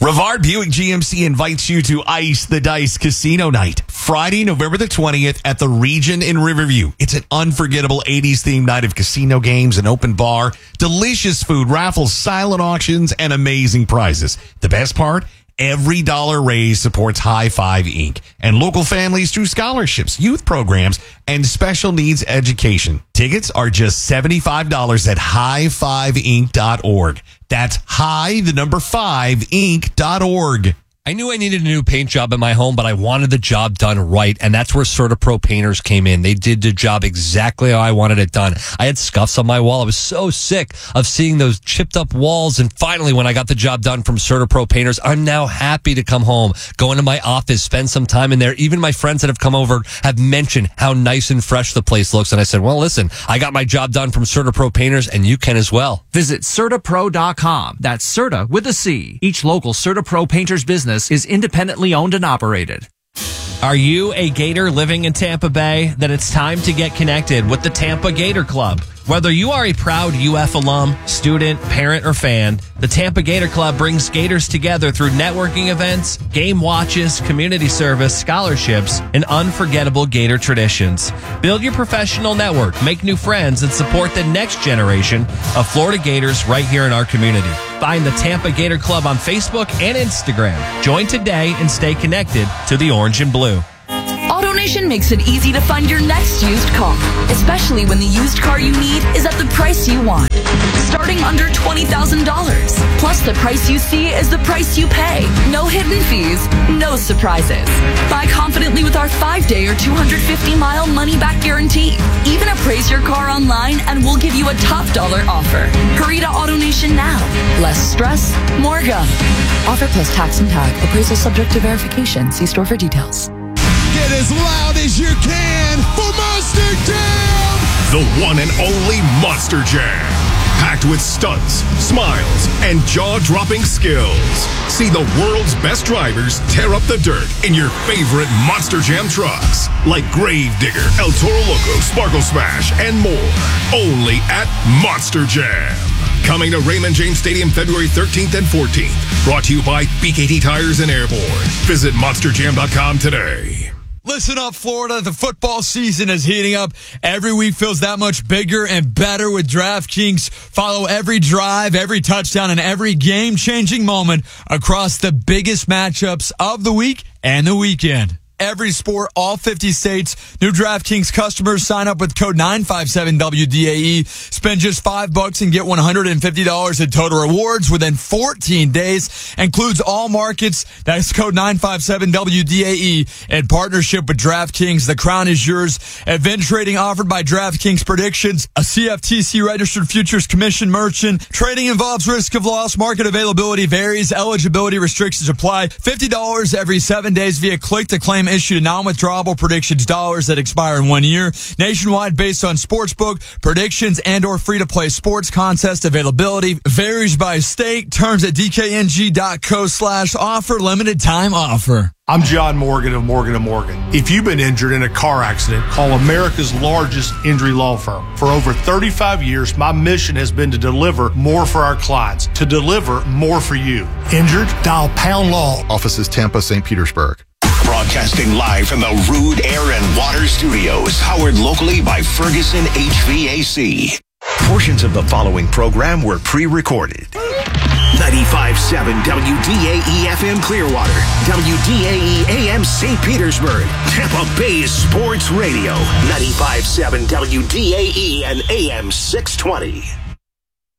Rivard Buick GMC invites you to Ice the Dice Casino Night, Friday, November the 20th at the Region in Riverview. It's an unforgettable 80s themed night of casino games, an open bar, delicious food, raffles, silent auctions, and amazing prizes. The best part? Every dollar raised supports High Five Inc. and local families through scholarships, youth programs, and special needs education. Tickets are just $75 at highfiveinc.org. That's high5inc.org. I knew I needed a new paint job in my home, but I wanted the job done right, and that's where CertaPro Painters came in. They did the job exactly how I wanted it done. I had scuffs on my wall. I was so sick of seeing those chipped up walls, and finally, when I got the job done from CertaPro Painters, I'm now happy to come home, go into my office, spend some time in there. Even my friends that have come over have mentioned how nice and fresh the place looks, and I said, well, listen, I got my job done from CertaPro Painters, and you can as well. Visit CertaPro.com. That's Certa with a C. Each local CertaPro Painters business is independently owned and operated. Are you a Gator living in Tampa Bay? Then it's time to get connected with the Tampa Gator Club. Whether you are a proud UF alum, student, parent, or fan, the Tampa Gator Club brings Gators together through networking events, game watches, community service, scholarships, and unforgettable Gator traditions. Build your professional network, make new friends, and support the next generation of Florida Gators right here in our community. Find the Tampa Gator Club on Facebook and Instagram. Join today and stay connected to the orange and blue. AutoNation makes it easy to find your next used car, especially when the used car you need is at the price you want. Starting under $20,000. Plus, the price you see is the price you pay. No hidden fees, no surprises. Buy confidently with our 5-day or 250-mile money-back guarantee. Even appraise your car online and we'll give you a top dollar offer. Hurry to AutoNation now. Less stress, more go. Offer plus tax and tag. Appraisal subject to verification. See store for details. Get as loud as you can for Monster Jam! The one and only Monster Jam. Packed with stunts, smiles, and jaw-dropping skills. See the world's best drivers tear up the dirt in your favorite Monster Jam trucks. Like Gravedigger, El Toro Loco, Sparkle Smash, and more. Only at Monster Jam. Coming to Raymond James Stadium February 13th and 14th. Brought to you by BKT Tires and Airborne. Visit monsterjam.com today. Listen up, Florida. The football season is heating up. Every week feels that much bigger and better with DraftKings. Follow every drive, every touchdown, and every game-changing moment across the biggest matchups of the week and the weekend. Every sport, all 50 states. New DraftKings customers sign up with code 957WDAE. Spend just $5 and get $150 in total rewards within 14 days. Includes all markets. That's code 957WDAE. In partnership with DraftKings, the crown is yours. Event trading offered by DraftKings Predictions, a CFTC registered futures commission merchant. Trading involves risk of loss. Market availability varies. Eligibility restrictions apply. $50 every 7 days via click to claim issued non-withdrawable predictions dollars that expire in 1 year. Nationwide based on sportsbook, predictions, and or free-to-play sports contest availability. Varies by state. Terms at dkng.co/offer. Limited time offer. I'm John Morgan of Morgan & Morgan. If you've been injured in a car accident, call America's largest injury law firm. For over 35 years, my mission has been to deliver more for our clients, to deliver more for you. Injured? Dial Pound Law. Offices Tampa, St. Petersburg. Broadcasting live from the Rude Air and Water Studios, powered locally by Ferguson HVAC. Portions of the following program were pre-recorded. 95.7 WDAE FM Clearwater, WDAE AM St. Petersburg, Tampa Bay Sports Radio, 95.7 WDAE and AM 620.